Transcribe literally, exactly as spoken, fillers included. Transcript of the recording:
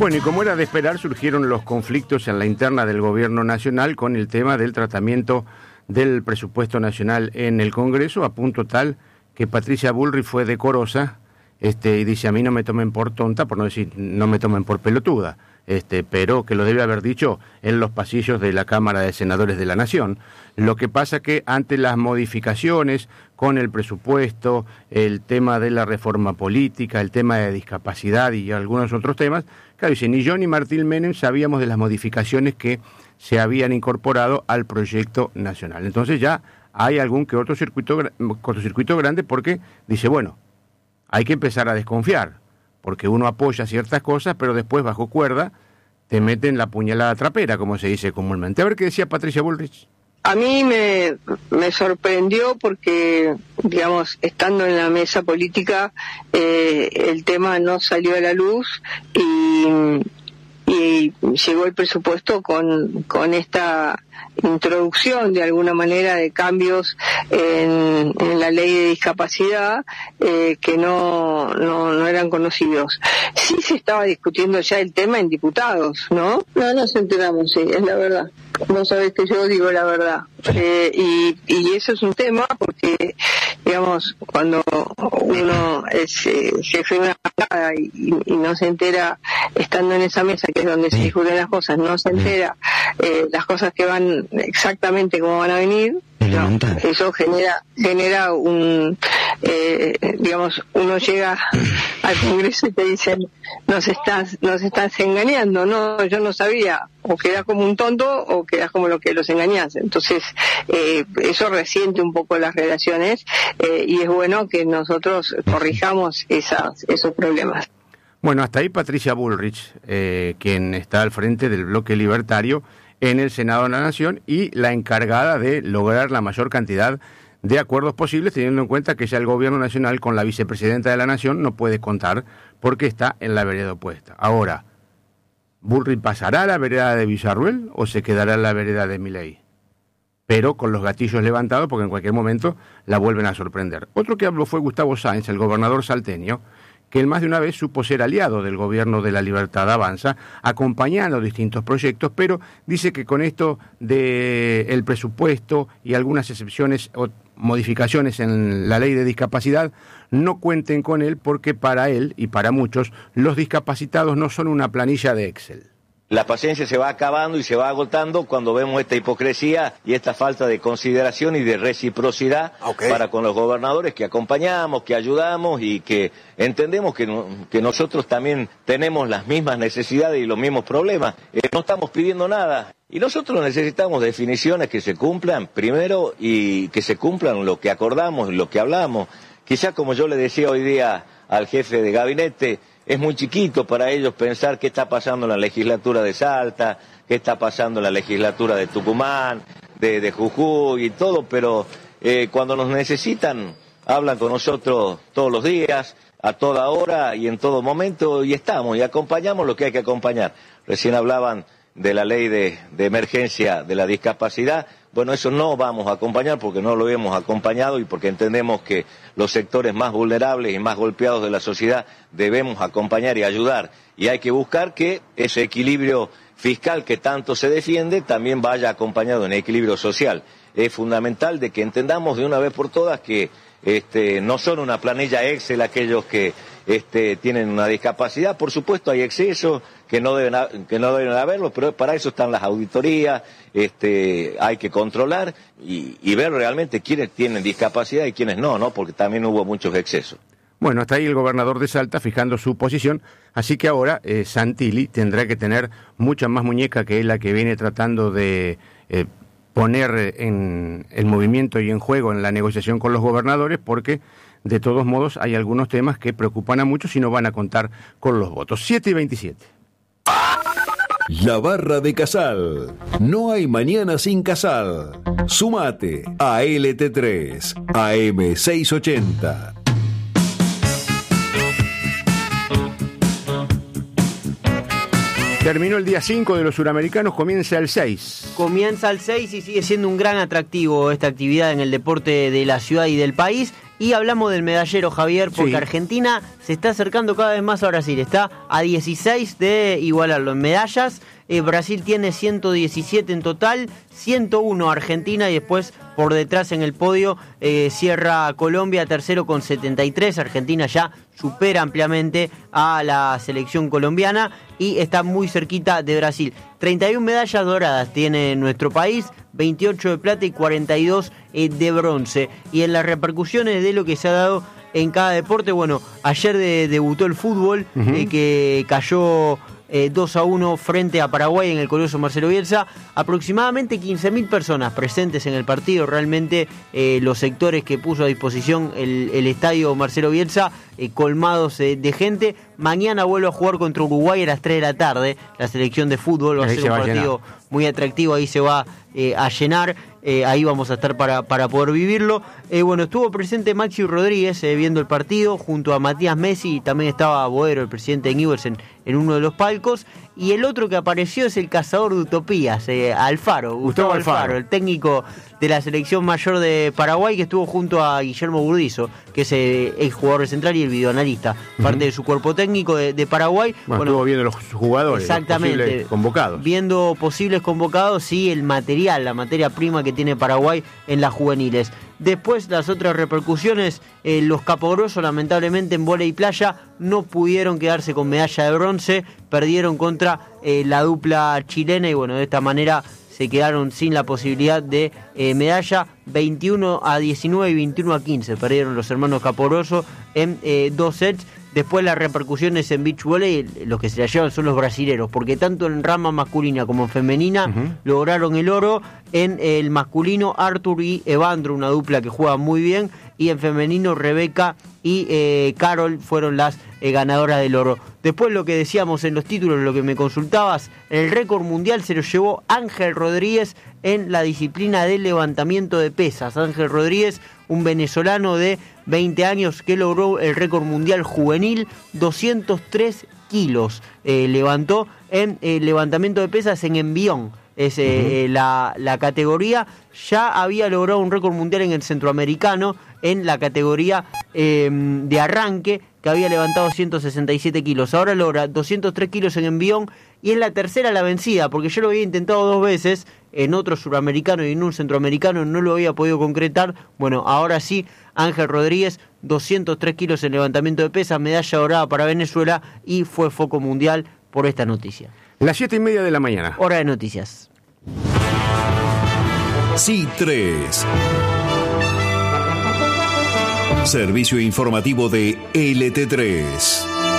Bueno, y como era de esperar, surgieron los conflictos en la interna del gobierno nacional con el tema del tratamiento del presupuesto nacional en el Congreso, a punto tal que Patricia Bullrich fue decorosa este, y dice: a mí no me tomen por tonta, por no decir no me tomen por pelotuda, este, pero que lo debe haber dicho en los pasillos de la Cámara de Senadores de la Nación. Lo que pasa que ante las modificaciones con el presupuesto, el tema de la reforma política, el tema de discapacidad y algunos otros temas, claro, dice, ni yo ni Martín Menem sabíamos de las modificaciones que se habían incorporado al proyecto nacional. Entonces ya hay algún que otro circuito, cortocircuito grande, porque dice, bueno, hay que empezar a desconfiar, porque uno apoya ciertas cosas, pero después bajo cuerda te meten la puñalada trapera, como se dice comúnmente. A ver qué decía Patricia Bullrich. A mí me, me sorprendió porque, digamos, estando en la mesa política, eh, el tema no salió a la luz y, y llegó el presupuesto con, con esta introducción de alguna manera de cambios en, en la ley de discapacidad eh, que no, no no eran conocidos. Sí se estaba discutiendo ya el tema en diputados, ¿no? No nos enteramos, sí, es la verdad. Vos sabés que yo digo la verdad. Eh, y, y eso es un tema porque, digamos, cuando uno es eh, jefe de una bancada y, y no se entera, estando en esa mesa, que es donde se discuten las cosas, no se entera eh, las cosas que van exactamente como van a venir, no, eso genera genera un, eh, digamos, uno llega al Congreso y te dicen, nos estás, nos estás engañando, no, yo no sabía, o quedás como un tonto o quedás como lo que los engañás. Entonces, eh, eso resiente un poco las relaciones eh, y es bueno que nosotros corrijamos esas, esos problemas. Bueno, hasta ahí Patricia Bullrich, eh, quien está al frente del bloque libertario en el Senado de la Nación y la encargada de lograr la mayor cantidad de acuerdos posibles, teniendo en cuenta que ya el gobierno nacional con la vicepresidenta de la Nación no puede contar porque está en la vereda opuesta. Ahora, ¿Bullrich pasará a la vereda de Villarruel o se quedará en la vereda de Milei? Pero con los gatillos levantados, porque en cualquier momento la vuelven a sorprender. Otro que habló fue Gustavo Sáenz, el gobernador salteño, que él más de una vez supo ser aliado del gobierno de la Libertad Avanza, acompañando distintos proyectos, pero dice que con esto del presupuesto y algunas excepciones o modificaciones en la ley de discapacidad, no cuenten con él porque para él y para muchos los discapacitados no son una planilla de Excel. La paciencia se va acabando y se va agotando cuando vemos esta hipocresía y esta falta de consideración y de reciprocidad okay. para con los gobernadores que acompañamos, que ayudamos y que entendemos que, no, que nosotros también tenemos las mismas necesidades y los mismos problemas. Eh, no estamos pidiendo nada. Y nosotros necesitamos definiciones que se cumplan primero y que se cumplan lo que acordamos, lo que hablamos. Quizá como yo le decía hoy día al jefe de gabinete, es muy chiquito para ellos pensar qué está pasando en la legislatura de Salta, qué está pasando en la legislatura de Tucumán, de, de Jujuy y todo, pero eh, cuando nos necesitan hablan con nosotros todos los días, a toda hora y en todo momento, y estamos y acompañamos lo que hay que acompañar. Recién hablaban de la ley de, de emergencia de la discapacidad. Bueno, eso no vamos a acompañar porque no lo hemos acompañado y porque entendemos que los sectores más vulnerables y más golpeados de la sociedad debemos acompañar y ayudar. Y hay que buscar que ese equilibrio fiscal que tanto se defiende también vaya acompañado en equilibrio social. Es fundamental de que entendamos de una vez por todas que este, no son una planilla Excel aquellos que este, tienen una discapacidad. Por supuesto hay excesos que no deben que no deben haberlo, pero para eso están las auditorías, este, hay que controlar y, y ver realmente quiénes tienen discapacidad y quiénes no, ¿no? Porque también hubo muchos excesos. Bueno, hasta ahí el gobernador de Salta fijando su posición, así que ahora eh, Santilli tendrá que tener mucha más muñeca que es la que viene tratando de eh, poner en el movimiento y en juego en la negociación con los gobernadores, porque de todos modos hay algunos temas que preocupan a muchos y no van a contar con los votos. siete y veintisiete. La Barra de Casal. No hay mañana sin Casal. Sumate a L T tres, A M seiscientos ochenta. Terminó el día cinco de los suramericanos, comienza el seis. Comienza el seis y sigue siendo un gran atractivo esta actividad en el deporte de la ciudad y del país. Y hablamos del medallero, Javier, porque Sí. Argentina se está acercando cada vez más a Brasil. Está a dieciséis de igualarlo en medallas. Eh, Brasil tiene ciento diecisiete en total, ciento uno Argentina, y después por detrás en el podio eh, cierra Colombia, tercero con setenta y tres. Argentina ya supera ampliamente a la selección colombiana y está muy cerquita de Brasil. treinta y una medallas doradas tiene nuestro país, veintiocho de plata y cuarenta y dos eh, de bronce. Y en las repercusiones de lo que se ha dado en cada deporte, bueno, ayer de, debutó el fútbol, uh-huh. eh, que cayó Eh, dos a uno frente a Paraguay en el Coloso Marcelo Bielsa. Aproximadamente quince mil personas presentes en el partido. Realmente eh, los sectores que puso a disposición el, el estadio Marcelo Bielsa eh, colmados eh, de gente. Mañana vuelve a jugar contra Uruguay a las tres de la tarde. La selección de fútbol va a ser un partido muy atractivo. Ahí se va eh, a llenar. Eh, ahí vamos a estar para, para poder vivirlo. Eh, bueno, estuvo presente Maxi Rodríguez eh, viendo el partido junto a Matías Messi, y también estaba Boero, el presidente de Newell's, en, en uno de los palcos. Y el otro que apareció es el cazador de utopías, eh, Alfaro, Gustavo, Gustavo Alfaro, Alfaro, el técnico de la selección mayor de Paraguay, que estuvo junto a Guillermo Burdizo, que es el exjugador central y el videoanalista, uh-huh. parte de su cuerpo técnico de, de Paraguay. Bueno, bueno, estuvo viendo los jugadores, exactamente, los posibles convocados. Viendo posibles convocados y el material, la materia prima que tiene Paraguay en las juveniles. Después, las otras repercusiones, eh, los capogrossos, lamentablemente en vóley y playa, no pudieron quedarse con medalla de bronce, perdieron contra eh, la dupla chilena, y bueno, de esta manera se quedaron sin la posibilidad de eh, medalla. Veintiuno a diecinueve y veintiuno a quince perdieron los hermanos Caporoso en eh, dos sets. Después las repercusiones en beach volley, los que se la llevan son los brasileros, porque tanto en rama masculina como en femenina uh-huh. lograron el oro. En el masculino, Arthur y Evandro, una dupla que juega muy bien, y en femenino, Rebeca y eh, Carol fueron las eh, ganadoras del oro. Después, lo que decíamos en los títulos, lo que me consultabas, el récord mundial se lo llevó Ángel Rodríguez en la disciplina del levantamiento de pesas. Ángel Rodríguez, un venezolano de veinte años que logró el récord mundial juvenil, doscientos tres kilos eh, levantó en el eh, levantamiento de pesas en envión. Es eh, uh-huh. eh, la, la categoría. Ya había logrado un récord mundial en el centroamericano en la categoría eh, de arranque, que había levantado ciento sesenta y siete kilos. Ahora logra doscientos tres kilos en envión, y es la tercera la vencida, porque yo lo había intentado dos veces en otro suramericano y en un centroamericano, no lo había podido concretar. Bueno, ahora sí, Ángel Rodríguez, doscientos tres kilos en levantamiento de pesas, medalla dorada para Venezuela, y fue foco mundial por esta noticia. Las siete y media de la mañana. Hora de noticias. C tres. Servicio informativo de L T tres.